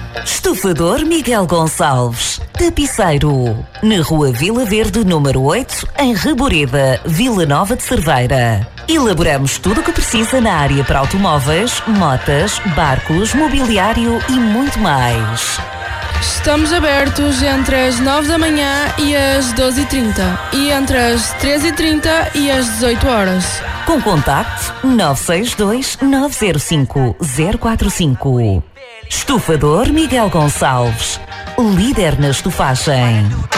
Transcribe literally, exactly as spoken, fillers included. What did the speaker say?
Estufador Miguel Gonçalves, tapiceiro, na Rua Vila Verde, número oito, em Reboreda, Vila Nova de Cerveira. Elaboramos tudo o que precisa na área para automóveis, motas, barcos, mobiliário e muito mais. Estamos abertos entre as nove da manhã e as doze e trinta e entre as treze e trinta e as dezoito horas. Com contacto nove seis dois, nove zero cinco, zero quatro cinco. Estufador Miguel Gonçalves, líder na estufagem.